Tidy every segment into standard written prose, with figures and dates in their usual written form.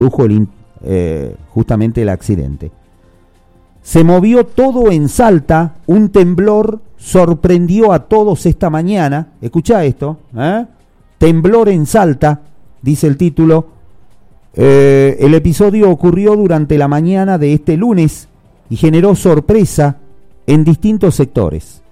produjo justamente el accidente. Se movió todo en Salta, un temblor sorprendió a todos esta mañana. Escuchá esto, temblor en Salta, dice el título. El episodio ocurrió durante la mañana de este lunes y generó sorpresa en distintos sectores.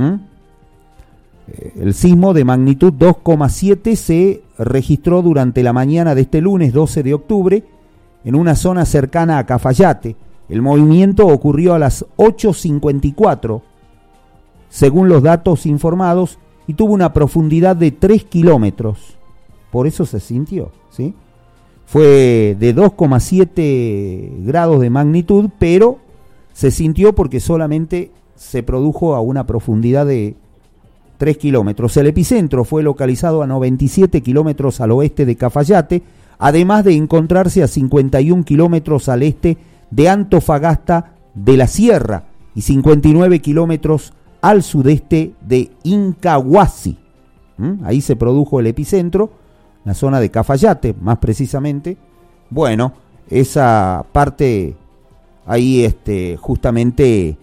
El sismo de magnitud 2,7 se registró durante la mañana de este lunes 12 de octubre en una zona cercana a Cafayate. El movimiento ocurrió a las 8:54, según los datos informados, y tuvo una profundidad de 3 kilómetros. Por eso se sintió, ¿sí? Fue de 2,7 grados de magnitud, pero se sintió porque solamente se produjo a una profundidad de 3 kilómetros. El epicentro fue localizado a 97 kilómetros al oeste de Cafayate, además de encontrarse a 51 kilómetros al este de Antofagasta de la Sierra y 59 kilómetros al sudeste de Incahuasi. Ahí se produjo el epicentro, la zona de Cafayate, más precisamente. Bueno, esa parte, ahí justamente,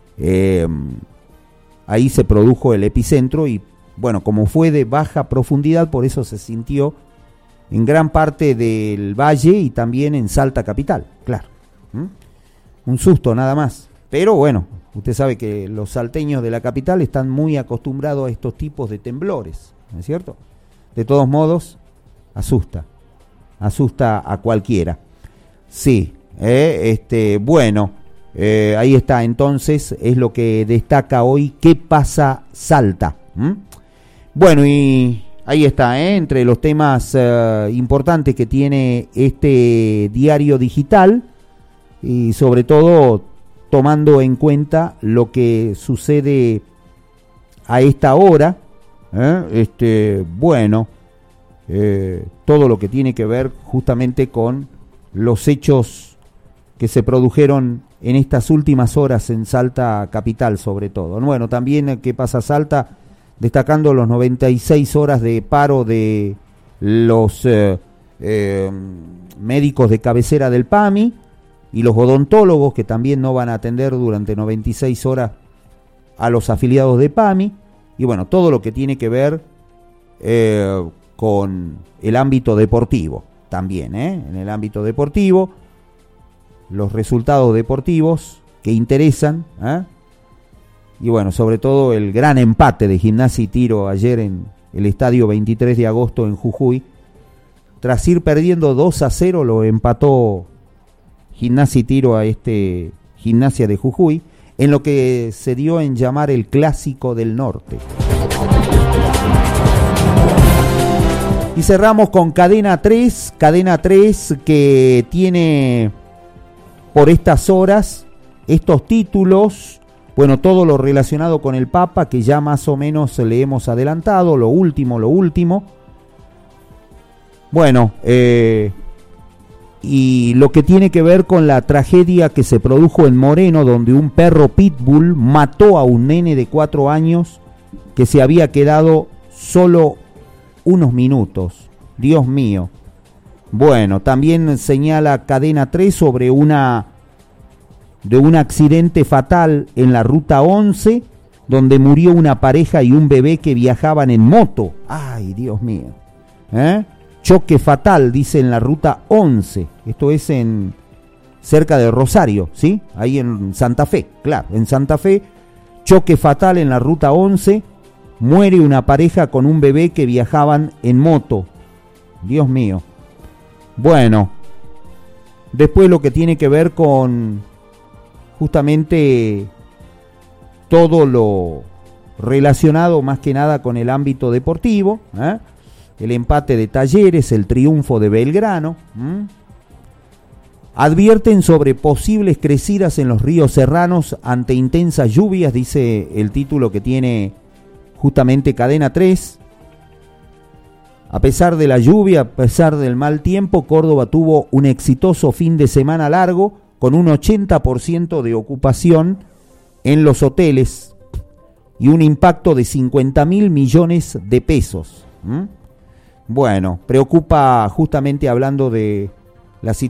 ahí se produjo el epicentro y, bueno, como fue de baja profundidad, por eso se sintió en gran parte del valle y también en Salta capital, claro. Un susto nada más, pero bueno, usted sabe que los salteños de la capital están muy acostumbrados a estos tipos de temblores, ¿no es cierto? De todos modos, asusta a cualquiera. Sí, bueno, ahí está, entonces es lo que destaca hoy ¿Qué pasa Salta? Bueno, y ahí está, entre los temas importantes que tiene este diario digital, y sobre todo tomando en cuenta lo que sucede a esta hora, bueno, todo lo que tiene que ver justamente con los hechos que se produjeron en estas últimas horas en Salta capital, sobre todo. Bueno, también ¿Qué pasa Salta? Destacando los 96 horas de paro de los médicos de cabecera del PAMI y los odontólogos, que también no van a atender durante 96 horas a los afiliados de PAMI, y bueno, todo lo que tiene que ver con el ámbito deportivo también, en el ámbito deportivo, los resultados deportivos que interesan, y bueno, sobre todo el gran empate de Gimnasia y Tiro ayer en el estadio 23 de agosto en Jujuy. Tras ir perdiendo 2-0, lo empató Gimnasia y Tiro a Gimnasia de Jujuy, en lo que se dio en llamar el Clásico del Norte. Y cerramos con Cadena 3 que tiene por estas horas estos títulos. Bueno, todo lo relacionado con el Papa, que ya más o menos le hemos adelantado, lo último. Bueno, y lo que tiene que ver con la tragedia que se produjo en Moreno, donde un perro pitbull mató a un nene de 4 años que se había quedado solo unos minutos. Dios mío. Bueno, también señala Cadena 3 sobre un accidente fatal en la ruta 11, donde murió una pareja y un bebé que viajaban en moto. Ay, Dios mío. Choque fatal, dice, en la ruta 11. Esto es cerca de Rosario, ¿sí? Ahí en Santa Fe, claro, en Santa Fe. Choque fatal en la ruta 11. Muere una pareja con un bebé que viajaban en moto. Dios mío. Bueno, después lo que tiene que ver con justamente todo lo relacionado más que nada con el ámbito deportivo, el empate de Talleres, el triunfo de Belgrano. Advierten sobre posibles crecidas en los ríos serranos ante intensas lluvias, dice el título que tiene justamente Cadena 3. A pesar de la lluvia, a pesar del mal tiempo, Córdoba tuvo un exitoso fin de semana largo, con un 80% de ocupación en los hoteles y un impacto de 50.000 millones de pesos. Bueno, preocupa, justamente hablando de la